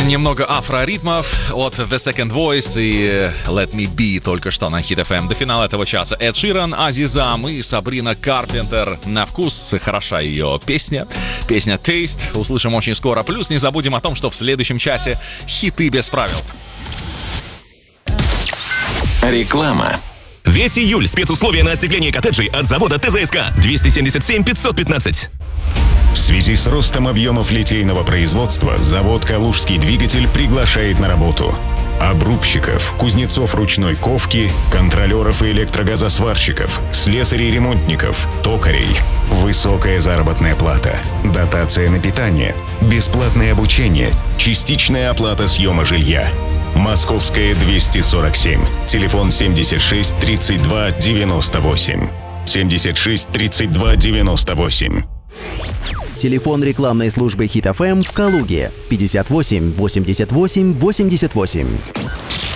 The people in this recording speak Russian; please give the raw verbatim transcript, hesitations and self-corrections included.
Немного афроритмов от The Second Voice и Let Me Be только что на Hit эф эм. До финала этого часа Эд Ширан, Азизам и Сабрина Карпентер. На вкус хороша ее песня. Песня Taste. Услышим очень скоро. Плюс не забудем о том, что в следующем часе хиты без правил. Реклама. Весь июль спецусловия на остекление коттеджей от завода ТЗСК. двести семьдесят семь пятьсот пятнадцать. В связи с ростом объемов литейного производства завод «Калужский двигатель» приглашает на работу обрубщиков, кузнецов ручной ковки, контролеров и электрогазосварщиков, слесарей-ремонтников, токарей. Высокая заработная плата, дотация на питание, бесплатное обучение, частичная оплата съема жилья. Московская двести сорок семь. Телефон семьдесят шесть тридцать два девяносто восемь. семьдесят шесть тридцать два девяносто восемь. Телефон рекламной службы Hit эф эм в Калуге пятьдесят восемь восемьдесят восемь восемьдесят восемь.